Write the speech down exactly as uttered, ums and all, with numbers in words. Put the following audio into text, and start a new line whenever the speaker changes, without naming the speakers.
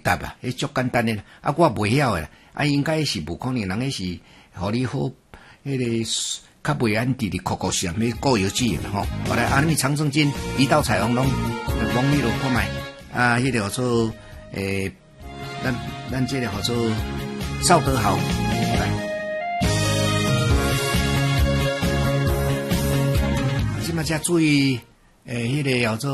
答啊，迄足简单的啊，我袂晓诶，啊，应该是无可能，人迄是互你好，迄、那个较袂安直直酷酷上，迄过油脂的吼。后来啊，你长生津、一道彩虹拢往迄落看卖啊，迄、那个叫做诶，咱咱这个叫做邵德豪来。即马才注意诶，迄、那个叫做。